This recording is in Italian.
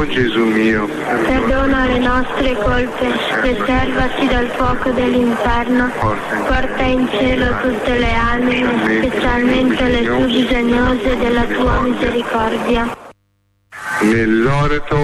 Gesù mio, perdona le nostre colpe, preservaci dal fuoco dell'inferno, porta in cielo tutte le anime, specialmente le più bisognose della tua misericordia. nell'orto